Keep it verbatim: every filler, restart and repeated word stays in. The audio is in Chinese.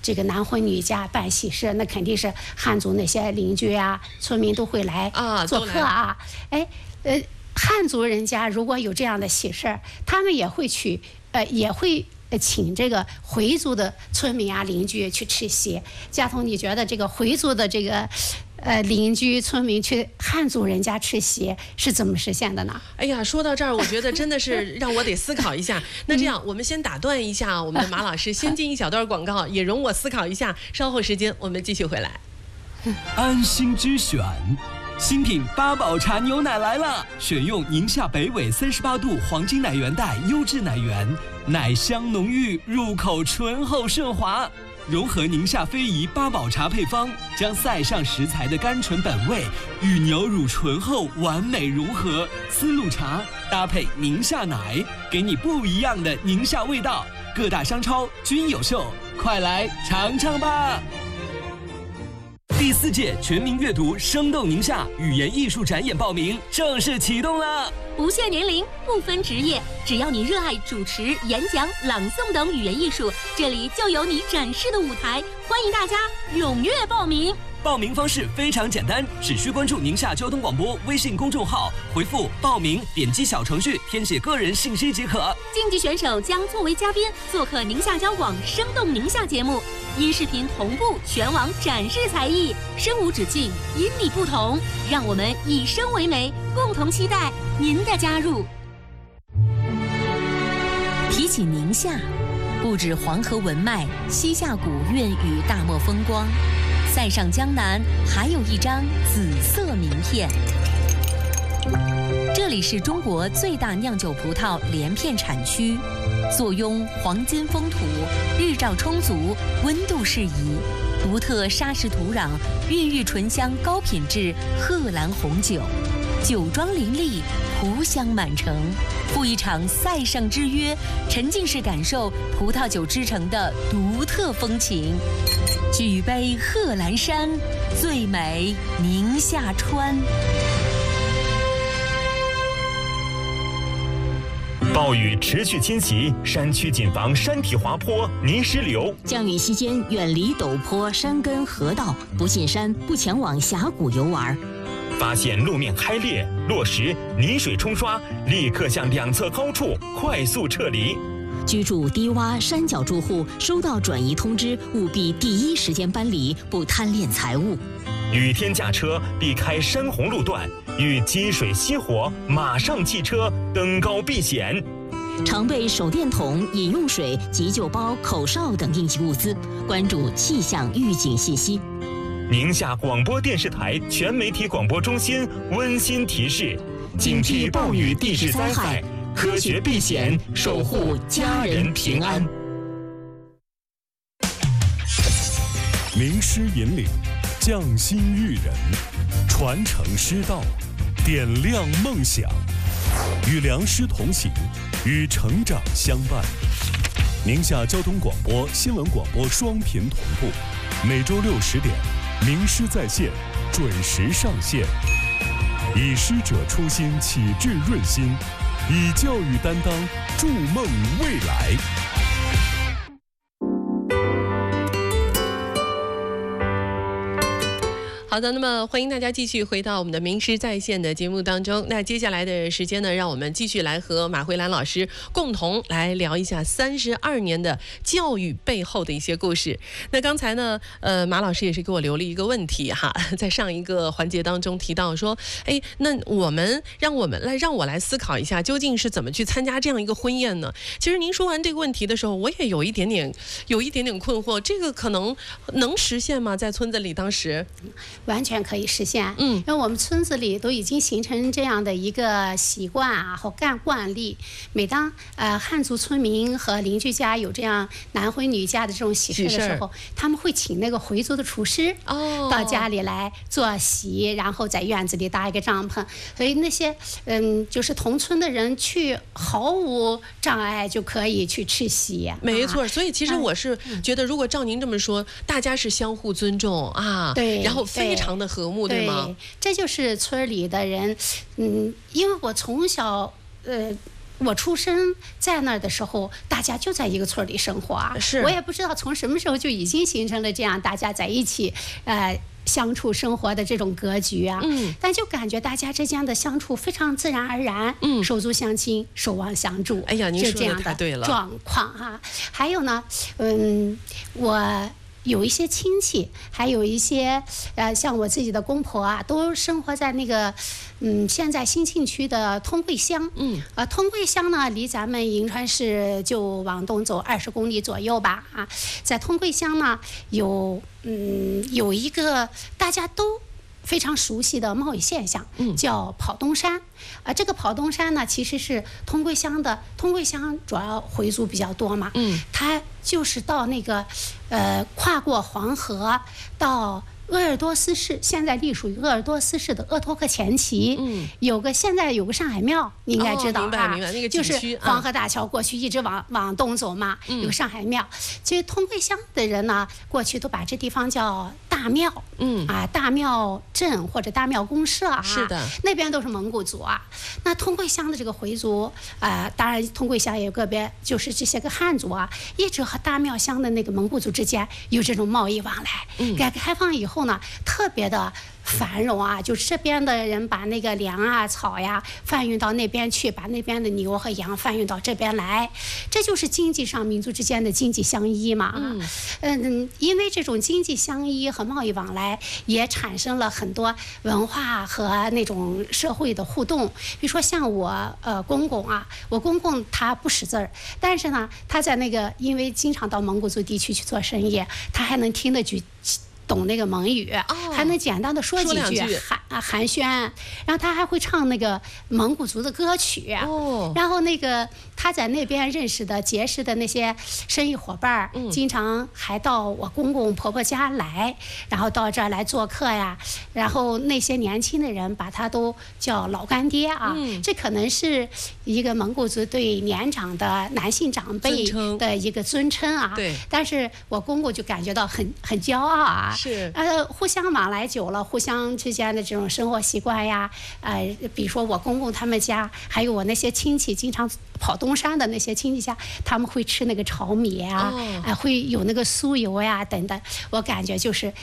这个男婚女嫁办喜事，那肯定是汉族那些邻居啊、村民都会来做客啊。哎，呃，汉族人家如果有这样的喜事，他们也会去，呃，也会。请这个回族的村民啊、邻居去吃席。佳彤，你觉得这个回族的这个呃邻居村民去汉族人家吃席是怎么实现的呢？ 哎呀，说到这儿，我觉得真的是让我得思考一下。那这样，我们先打断一下我们的马老师，先进一小段广告，也容我思考一下。稍后时间我们继续回来。 安心之选。新品八宝茶牛奶来了，选用宁夏北纬三十八度黄金奶源带优质奶源，奶香浓郁，入口醇厚顺滑，融合宁夏非遗八宝茶配方，将塞上食材的甘醇本味与牛乳醇厚完美融合。丝路茶搭配宁夏奶，给你不一样的宁夏味道。各大商超均有售，快来尝尝吧！第四届全民阅读生动宁夏语言艺术展演报名正式启动了， 不限年龄，不分职业，只要你热爱主持、演讲、朗诵等语言艺术，这里就有你展示的舞台。欢迎大家踊跃报名。 报名方式非常简单，只需关注宁夏交通广播微信公众号，回复报名，点击小程序填写个人信息即可。 竞技选手将作为嘉宾做客宁夏交广生动宁夏节目，音视频同步全网展示才艺，声无止境，因你不同，让我们以声为媒，共同期待您的加入。提起宁夏，不止黄河文脉、西夏古韵与大漠风光，塞上江南还有一张紫色名片。这里是中国最大酿酒葡萄连片产区，坐拥黄金风土，日照充足，温度适宜，独特沙石土壤孕育醇香高品质贺兰红酒，酒庄林立，葡香满城。赴一场塞上之约，沉浸式感受葡萄酒之城的独特风情。举杯贺兰山，最美宁夏川。 暴雨持续侵袭，山区谨防山体滑坡、泥石流。 降雨期间远离陡坡、山根、河道，不进山，不前往峡谷游玩。 发现路面开裂、落石、泥水冲刷，立刻向两侧高处快速撤离。 居住低洼山脚住户收到转移通知，务必第一时间搬离，不贪恋财物。 雨天驾车避开山洪路段，遇积水熄火，马上弃车，登高避险。 常备手电筒、饮用水、急救包、口哨等应急物资，关注气象预警信息。 宁夏广播电视台全媒体广播中心温馨提示：警惕暴雨地质灾害，科学避险，守护家人平安。 名师引领，匠心育人，传承师道，点亮梦想，与良师同行，与成长相伴。宁夏交通广播、新闻广播双频同步，每周六十点，名师在线准时上线。以师者初心启智润心，以教育担当筑梦未来。 好的，那么欢迎大家继续回到我们的名师在线的节目当中。那接下来的时间呢，让我们继续来和马慧兰老师共同来聊一下三十二年的教育背后的一些故事。那刚才呢，呃，马老师也是给我留了一个问题哈，在上一个环节当中提到说，哎，那我们让我们来让我来思考一下，究竟是怎么去参加这样一个婚宴呢？其实您说完这个问题的时候，我也有一点点有一点点困惑，这个可能能实现吗？在村子里当时？ 完全可以实现， 嗯， 因为我们村子里都已经形成这样的一个习惯啊和干惯例。每当呃汉族村民和邻居家有这样男婚女嫁的这种喜事的时候，他们会请那个回族的厨师哦到家里来做席，然后在院子里搭一个帐篷，所以那些嗯就是同村的人去毫无障碍就可以去吃席。 没错， 啊、 所以其实我是觉得，如果照您这么说，嗯、大家是相互尊重啊， 对， 然后非常的和睦， 对, 对吗？ 这就是村里的人，嗯，因为我从小呃我出生在那儿的时候，大家就在一个村里生活啊。 是。 我也不知道从什么时候就已经形成了这样大家在一起，呃。相处生活的这种格局啊，嗯，但就感觉大家之间的相处非常自然而然，嗯，手足相亲，守望相助， 哎呀，您说的太对了，状况啊。还有呢，嗯，我有一些亲戚，还有一些呃，像我自己的公婆啊，都生活在那个，嗯，现在新沁区的通桂乡，嗯，呃，通桂乡呢，离咱们银川市就往东走二十公里左右吧，啊，在通桂乡呢，有嗯有一个大家都非常熟悉的贸易现象，嗯，叫跑东山。啊，这个跑东山呢，其实是通桂乡的，通桂乡主要回族比较多嘛，嗯，它就是到那个，呃，跨过黄河到鄂尔多斯市，现在隶属于鄂尔多斯市的鄂托克前旗，嗯，有个现在有个上海庙，你应该知道啊， 明白明白，那个景区就是黄河大桥过去一直往往东走嘛，有个上海庙。其实通桂乡的人呢，过去都把这地方叫大庙，嗯啊，大庙镇或者大庙公社啊， 是的， 那边都是蒙古族啊。那通桂乡的这个回族啊、呃，当然通桂乡也有个别就是这些个汉族啊，一直和大庙乡的那个蒙古族之间有这种贸易往来。嗯，改革开放以后呢，特别的繁荣啊，就是这边的人把那个粮啊、草呀贩运到那边去，把那边的牛和羊贩运到这边来，这就是经济上民族之间的经济相依嘛。嗯嗯，因为这种经济相依和贸易往来，也产生了很多文化和那种社会的互动。比如说像我呃公公啊，我公公他不识字儿，但是呢，他在那个因为经常到蒙古族地区去做生意，他还能听得句。懂那个蒙语，哦、还能简单的说几句寒啊寒暄，然后他还会唱那个蒙古族的歌曲，哦、然后那个他在那边认识的结识的那些生意伙伴，嗯、经常还到我公公婆婆家来，然后到这儿来做客呀，然后那些年轻的人把他都叫老干爹啊，嗯、这可能是一个蒙古族对年长的男性长辈的一个尊称啊， 对， 但是我公公就感觉到很很骄傲啊。 是， 呃，互相往来久了，互相之间的这种生活习惯呀，呃，比如说我公公他们家，还有我那些亲戚，经常跑东山的那些亲戚家，他们会吃那个炒米啊，哦、呃，会有那个酥油呀等等，我感觉就是